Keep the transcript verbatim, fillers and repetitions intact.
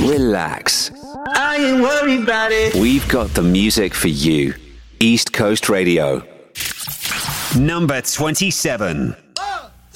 relax. I ain't worried about it. We've got the music for you. East Coast Radio. Number twenty-seven.